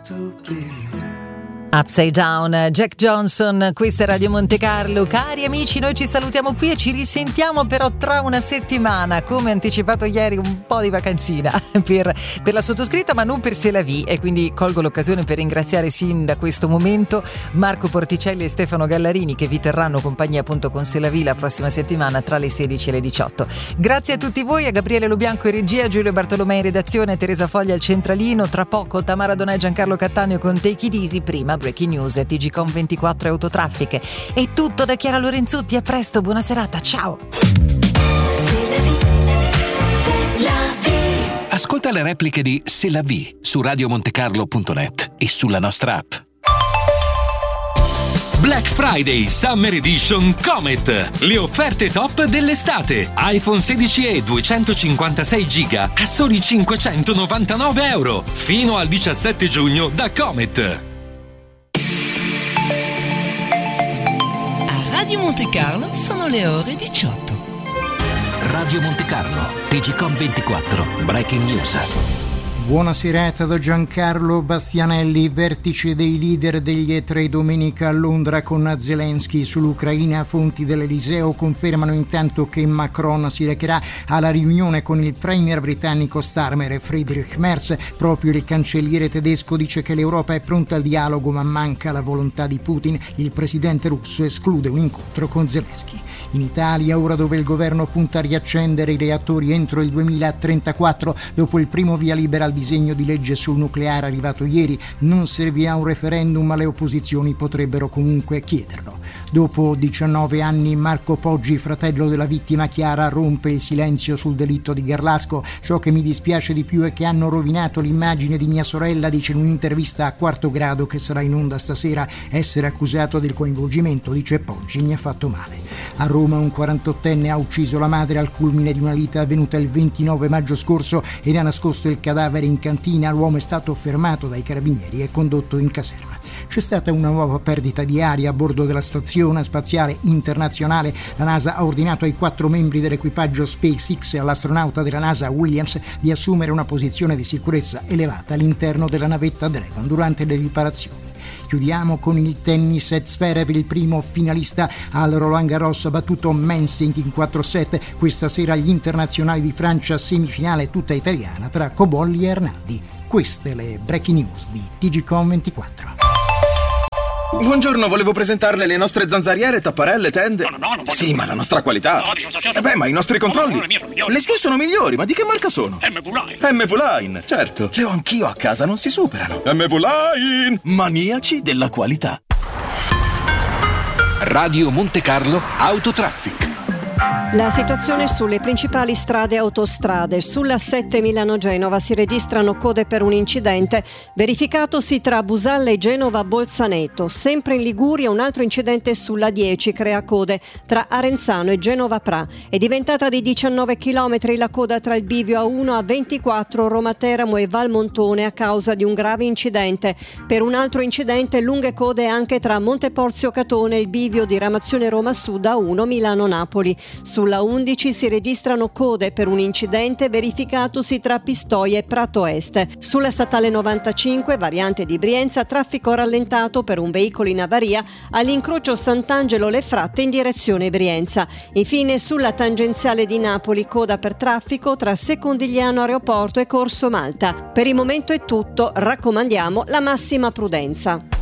Upside Down, Jack Johnson, questa è Radio Monte Carlo. Cari amici, noi ci salutiamo qui e ci risentiamo però tra una settimana, come anticipato ieri, un po' di vacanzina per la sottoscritta, ma non per C'est la vie, e quindi colgo l'occasione per ringraziare sin da questo momento Marco Porticelli e Stefano Gallarini, che vi terranno compagnia appunto con C'est la vie la prossima settimana tra le 16 e le 18. Grazie a tutti voi, a Gabriele Lobianco in regia, Giulio Bartolomei in redazione, Teresa Foglia al centralino. Tra poco Tamara Donà e Giancarlo Cattaneo con Take It Easy, prima Breaking News, TGcom24 e Autotraffiche. È tutto da Chiara Lorenzutti, a presto, buona serata, ciao! Ascolta le repliche di C'est la vie su radiomontecarlo.net e sulla nostra app. Black Friday Summer Edition Comet. Le offerte top dell'estate. iPhone 16e 256 GB a soli €599. Fino al 17 giugno da Comet. Radio Monte Carlo sono le ore 18. Radio Monte Carlo, TGcom24, Breaking News. Buona serata da Giancarlo Bastianelli. Vertice dei leader degli E3 domenica a Londra con Zelensky sull'Ucraina. Fonti dell'Eliseo confermano intanto che Macron si recherà alla riunione con il premier britannico Starmer e Friedrich Merz. Proprio il cancelliere tedesco dice che l'Europa è pronta al dialogo, ma manca la volontà di Putin. Il presidente russo esclude un incontro con Zelensky. In Italia, ora dove il governo punta a riaccendere i reattori entro il 2034, dopo il primo via libera al disegno di legge sul nucleare arrivato ieri, non servirà un referendum, ma le opposizioni potrebbero comunque chiederlo. Dopo 19 anni Marco Poggi, fratello della vittima Chiara, rompe il silenzio sul delitto di Garlasco. Ciò che mi dispiace di più è che hanno rovinato l'immagine di mia sorella, dice in un'intervista a Quarto Grado che sarà in onda stasera. Essere accusato del coinvolgimento, dice Poggi, mi ha fatto male. A Roma un 48enne ha ucciso la madre al culmine di una lite avvenuta il 29 maggio scorso e ne ha nascosto il cadavere in cantina. L'uomo è stato fermato dai carabinieri e condotto in caserma. C'è stata una nuova perdita di aria a bordo della Stazione Spaziale Internazionale. La NASA ha ordinato ai 4 membri dell'equipaggio SpaceX e all'astronauta della NASA Williams di assumere una posizione di sicurezza elevata all'interno della navetta Dragon durante le riparazioni. Chiudiamo con il tennis. Zverev, il primo finalista al Roland Garros, ha battuto Mensing in 4-7. Questa sera gli internazionali di Francia, semifinale tutta italiana tra Cobolli e Arnaldi. Queste le breaking news di TGcom24. Buongiorno, volevo presentarle le nostre zanzariere, tapparelle, tende. No, non voglio. Sì, ma la nostra qualità. Ma i nostri controlli. No, le mie sono migliori. Le sue sono migliori, ma di che marca sono? MV Line, certo. Le ho anch'io a casa, non si superano. MV Line, maniaci della qualità. Radio Monte Carlo Autotraffic. La situazione sulle principali strade e autostrade. Sulla 7 Milano-Genova si registrano code per un incidente verificatosi tra Busalla e Genova-Bolzaneto. Sempre in Liguria un altro incidente sulla 10 crea code tra Arenzano e Genova-Pra. È diventata di 19 km la coda tra il bivio A1 a 24 Roma-Teramo e Valmontone a causa di un grave incidente. Per un altro incidente lunghe code anche tra Monteporzio-Catone e il bivio di Ramazione Roma Sud A1 Milano-Napoli. Sulla 11 si registrano code per un incidente verificatosi tra Pistoia e Prato Est. Sulla statale 95, variante di Brienza, traffico rallentato per un veicolo in avaria all'incrocio Sant'Angelo-Le Fratte in direzione Brienza. Infine sulla tangenziale di Napoli, coda per traffico tra Secondigliano Aeroporto e Corso Malta. Per il momento è tutto, raccomandiamo la massima prudenza.